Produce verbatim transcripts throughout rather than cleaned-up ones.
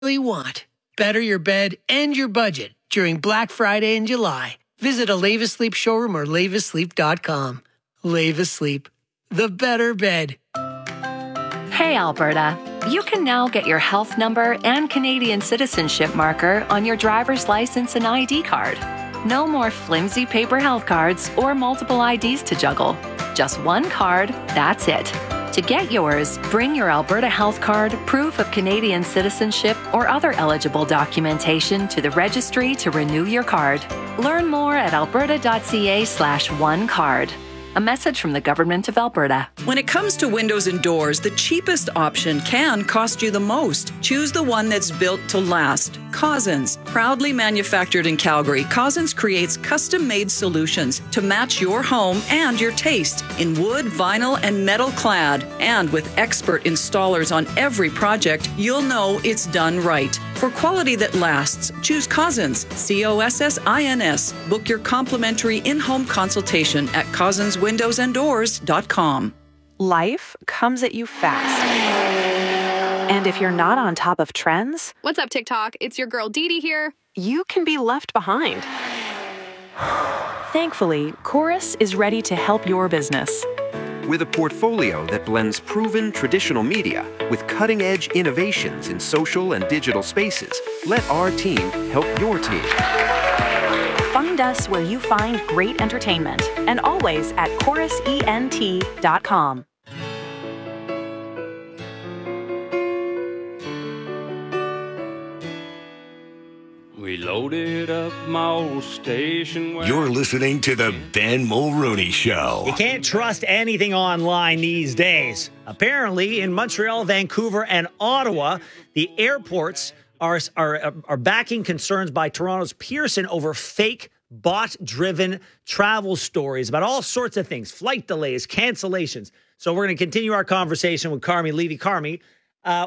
you want. Better your bed and your budget during Black Friday in July. Visit a Lave Asleep showroom or lave asleep dot com. Lave Asleep, the better bed. Hey, Alberta. You can now get your health number and Canadian citizenship marker on your driver's license and I D card. No more flimsy paper health cards or multiple I Ds to juggle. Just one card, that's it. To get yours, bring your Alberta Health Card, proof of Canadian citizenship, or other eligible documentation to the registry to renew your card. Learn more at alberta.ca slash one card. A message from the Government of Alberta. When it comes to windows and doors, the cheapest option can cost you the most. Choose the one that's built to last. Cousins. Proudly manufactured in Calgary, Cousins creates custom-made solutions to match your home and your taste in wood, vinyl, and metal clad. And with expert installers on every project, you'll know it's done right. For quality that lasts, choose Cousins, C O S S I N S. Book your complimentary in-home consultation at cousins windows and doors dot com. Life comes at you fast. And if you're not on top of trends... What's up, TikTok? It's your girl Dee Dee here. You can be left behind. Thankfully, Chorus is ready to help your business. With a portfolio that blends proven traditional media with cutting-edge innovations in social and digital spaces, let our team help your team. Find us where you find great entertainment, and always at chorus ent dot com. We loaded up my old station wagon. You're listening to the Ben Mulrooney Show. You can't trust anything online these days. Apparently, in Montreal, Vancouver, and Ottawa, the airports are, are, are backing concerns by Toronto's Pearson over fake bot-driven travel stories about all sorts of things, flight delays, cancellations. So we're going to continue our conversation with Carmi Levy. Carmi, uh,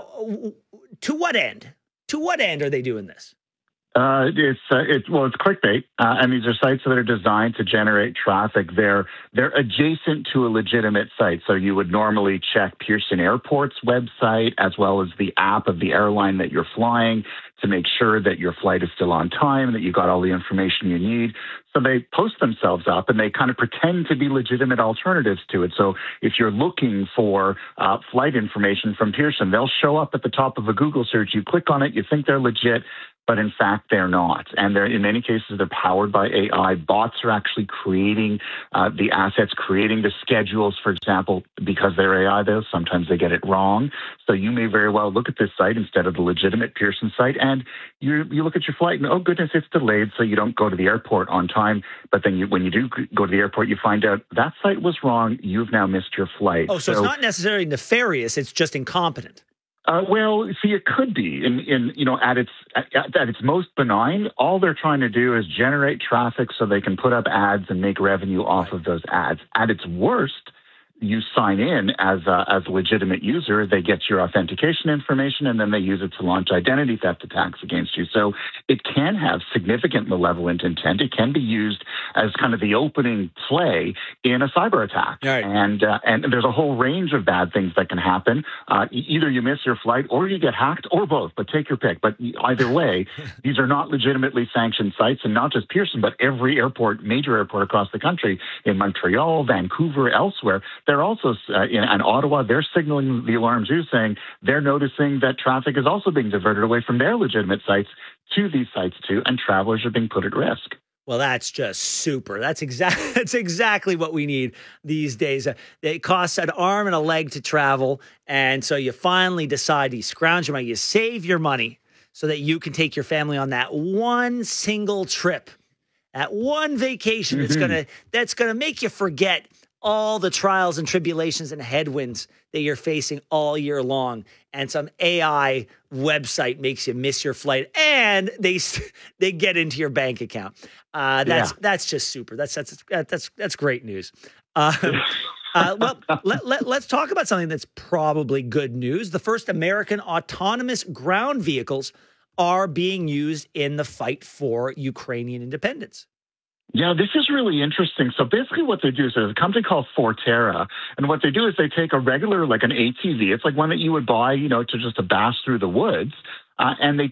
to what end? To what end are they doing this? Uh, it's uh, it's well, it's clickbait, uh, and these are sites that are designed to generate traffic. They're they're adjacent to a legitimate site, so you would normally check Pearson Airport's website as well as the app of the airline that you're flying to make sure that your flight is still on time, that you got all the information you need. So they post themselves up and they kind of pretend to be legitimate alternatives to it. So if you're looking for uh, flight information from Pearson, they'll show up at the top of a Google search. You click on it, you think they're legit, but in fact, they're not. And they're, in many cases, they're powered by A I. Bots are actually creating uh, the assets, creating the schedules, for example, because they're A I, though, sometimes they get it wrong. So you may very well look at this site instead of the legitimate Pearson site, and you you look at your flight and, oh, goodness, it's delayed, so you don't go to the airport on time. But then you, when you do go to the airport, you find out that site was wrong. You've now missed your flight. Oh, so, so it's not necessarily nefarious. It's just incompetent. Uh, well, see, it could be in, in you know, at its at, at its most benign. All they're trying to do is generate traffic so they can put up ads and make revenue off of those ads. At its worst, you sign in as a, as a legitimate user, they get your authentication information, and then they use it to launch identity theft attacks against you. So it can have significant malevolent intent. It can be used as kind of the opening play in a cyber attack. Right. And uh, and there's a whole range of bad things that can happen. Uh, either you miss your flight or you get hacked, or both, but take your pick. But either way, these are not legitimately sanctioned sites, and not just Pearson, but every airport, major airport across the country, in Montreal, Vancouver, elsewhere. They're also, uh, in, in Ottawa, they're signaling the alarm too, saying they're noticing that traffic is also being diverted away from their legitimate sites to these sites too, and travelers are being put at risk. Well, that's just super. That's exactly that's exactly what we need these days. Uh, it costs an arm and a leg to travel, and so you finally decide, you scrounge your money, you save your money so that you can take your family on that one single trip, that one vacation. Mm-hmm. That's gonna that's gonna make you forget all the trials and tribulations and headwinds that you're facing all year long. And some A I website makes you miss your flight, and they they get into your bank account. Uh, that's yeah. that's just super. That's that's that's that's great news. Uh, uh, well, let, let, let's talk about something that's probably good news. The first American autonomous ground vehicles are being used in the fight for Ukrainian independence. Yeah, this is really interesting. So basically what they do is there's a company called Forterra, and what they do is they take a regular, like an A T V. It's like one that you would buy, you know, to just to bash through the woods. uh, and they